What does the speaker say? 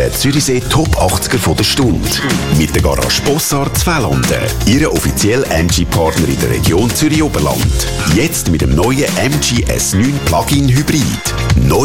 der Zürichsee Top 80er von der Stunde. Mit der Garage Bossard Zwelanden. Ihre offizielle MG-Partner in der Region Zürich-Oberland. Jetzt mit dem neuen MG S9 Plug-in Hybrid. Neu